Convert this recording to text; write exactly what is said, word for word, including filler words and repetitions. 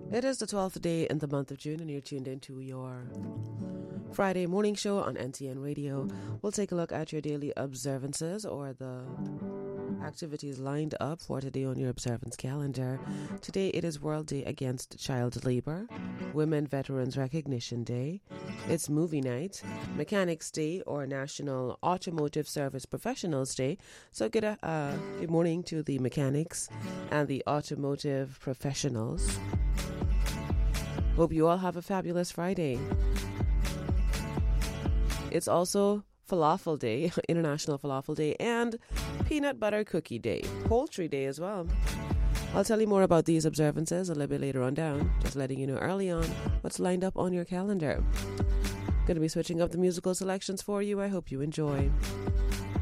It is the twelfth day in the month of June, and you're tuned into your Friday morning show on N T N Radio. We'll take a look at your daily observances or the activities lined up for today on your observance calendar. Today it is World Day Against Child Labor, Women Veterans Recognition Day, it's Movie Night, Mechanics Day or National Automotive Service Professionals Day. So good, uh, good morning to the mechanics and the automotive professionals. Hope you all have a fabulous Friday. It's also Falafel Day, International Falafel Day, and Peanut Butter Cookie Day, Poultry Day as well. I'll tell you more about these observances a little bit later on down, just letting you know early on what's lined up on your calendar. Going to be switching up the musical selections for you. I hope you enjoy.